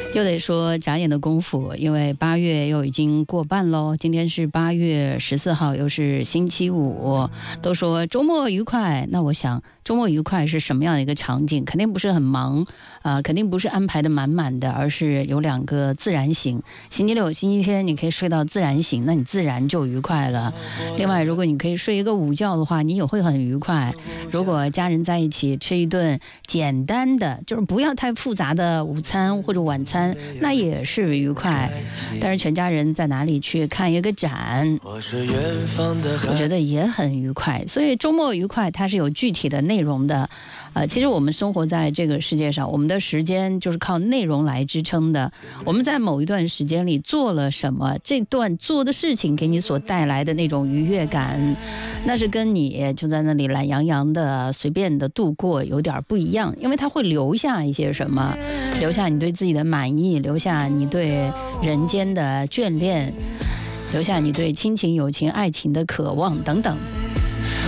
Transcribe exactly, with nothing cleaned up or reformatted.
又得说眨眼的功夫，因为八月又已经过半喽。今天是八月十四号，又是星期五。都说周末愉快，那我想周末愉快是什么样的一个场景？肯定不是很忙，呃，肯定不是安排的满满的，而是有两个自然醒。星期六、星期天你可以睡到自然醒，那你自然就愉快了。另外，如果你可以睡一个午觉的话，你也会很愉快。如果家人在一起吃一顿简单的，就是不要太复杂的午餐或者晚餐，那也是愉快。但是全家人在哪里去看一个展，我觉得也很愉快。所以周末愉快它是有具体的内容的。呃，其实我们生活在这个世界上，我们的时间就是靠内容来支撑的。我们在某一段时间里做了什么，这段做的事情给你所带来的那种愉悦感，那是跟你就在那里懒洋洋的随便的度过有点不一样，因为它会留下一些什么，留下你对自己的满意，留下你对人间的眷恋，留下你对亲情、友情、爱情的渴望等等。